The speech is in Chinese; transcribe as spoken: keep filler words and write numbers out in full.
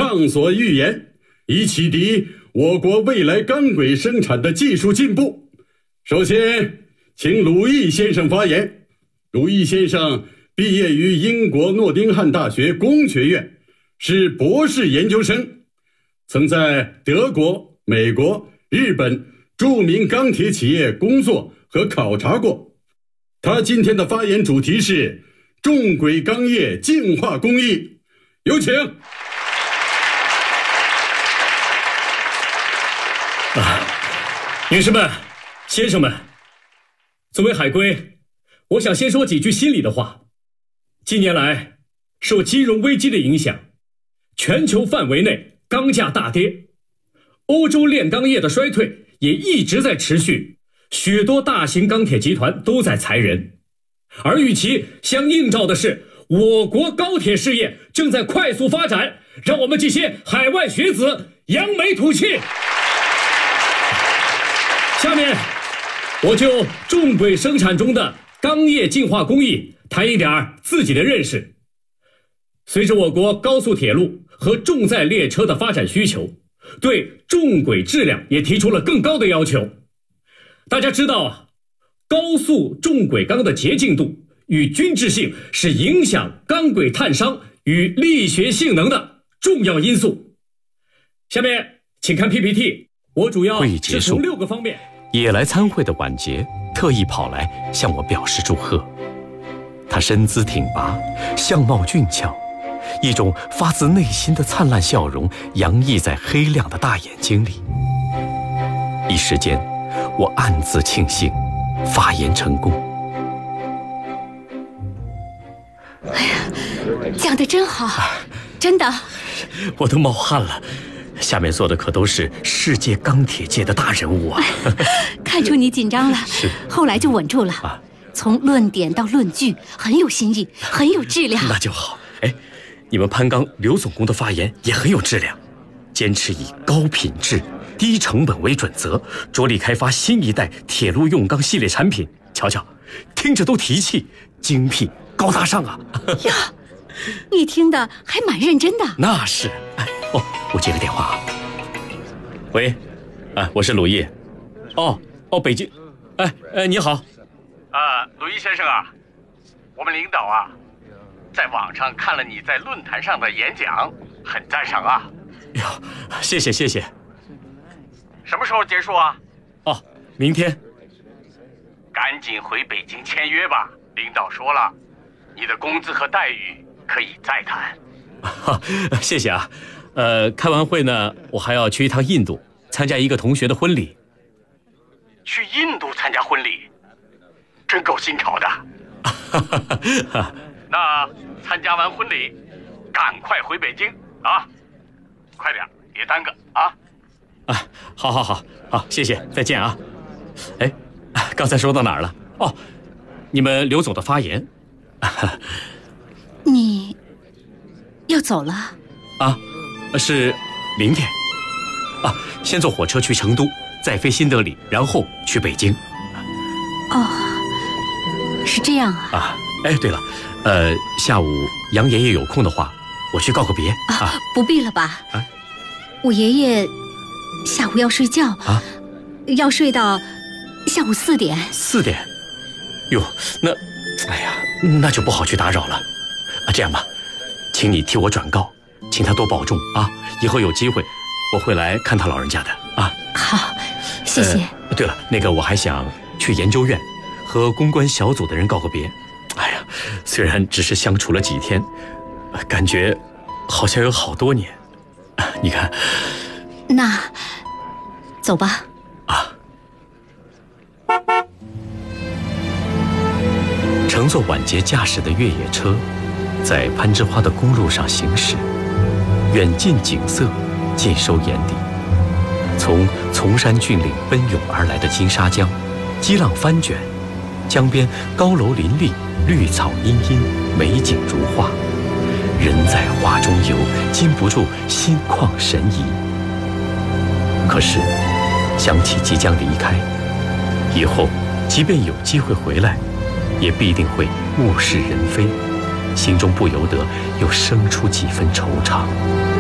畅所欲言，以启迪我国未来钢轨生产的技术进步。首先，请鲁毅先生发言。鲁毅先生毕业于英国诺丁汉大学工学院，是博士研究生，曾在德国、美国、日本著名钢铁企业工作和考察过。他今天的发言主题是重轨钢业净化工艺，有请。 啊，女士们、先生们，作为海归，我想先说几句心里的话。近年来，受金融危机的影响，全球范围内钢价大跌，欧洲炼钢业的衰退也一直在持续，许多大型钢铁集团都在裁人，而与其相映照的是，我国高铁事业正在快速发展，让我们这些海外学子扬眉吐气。下面我就重轨生产中的钢业净化工艺谈一点自己的认识。随着我国高速铁路和重载列车的发展需求，对重轨质量也提出了更高的要求。大家知道啊，高速重轨钢的洁净度与均质性是影响钢轨碳伤与力学性能的重要因素。下面请看 P P T， 我主要是从六个方面。 也来参会的晚节特意跑来向我表示祝贺。他身姿挺拔，相貌俊俏，一种发自内心的灿烂笑容洋溢在黑亮的大眼睛里。一时间，我暗自庆幸发言成功。 哎呀，讲得真好，真的， 我都冒汗了。下面坐的可都是世界钢铁界的大人物啊！ 看出你紧张了， 是， 后来就稳住了。啊，从论点到论据，很有新意，很有质量。 那就好。哎，你们潘钢刘总工的发言也很有质量，坚持以高品质、低成本为准则，着力开发新一代铁路用钢系列产品。瞧瞧，听着都提气，精辟高大上啊！ 呀，你听的还蛮认真的。 那是。哎，哦，我接个电话啊。喂，啊，我是鲁毅。哦哦，北京。哎哎，你好。 啊，鲁毅先生啊，我们领导啊，在网上看了你在论坛上的演讲，很赞赏啊。 哟，谢谢谢谢。 什么时候结束啊？ 哦，明天。 赶紧回北京签约吧，领导说了，你的工资和待遇可以再谈。 哈，谢谢啊。呃，开完会呢，我还要去一趟印度，参加一个同学的婚礼。 去印度参加婚礼，真够新潮的。那参加完婚礼，赶快回北京啊！快点，别耽搁啊！ 啊，好好好好，谢谢，再见啊！哎，刚才说到哪儿了？哦，你们刘总的发言。 你要走了？ 啊，是明天。啊，先坐火车去成都，再飞新德里，然后去北京。 哦，是这样啊。 啊，哎，对了，呃，下午杨爷爷有空的话，我去告个别啊。 啊，不必了吧？ 啊， 我爷爷下午要睡觉啊， 要睡到下午四点。 四点？哟，那，哎呀，那就不好去打扰了。啊，这样吧，请你替我转告，请他多保重啊！以后有机会，我会来看他老人家的啊。 好，谢谢。 呃、对了，那个我还想去研究院和公关小组的人告个别。哎呀，虽然只是相处了几天，感觉好像有好多年。你看， 那走吧。 啊。乘坐晚节驾驶的越野车，在攀枝花的公路上行驶，远近景色尽收眼底。从崇山峻岭奔涌而来的金沙江，激浪翻卷，江边高楼林立，绿草茵茵，美景如画。人在画中游，禁不住心旷神怡。可是，想起即将离开，以后即便有机会回来，也必定会物是人非，心中不由得又生出几分惆怅。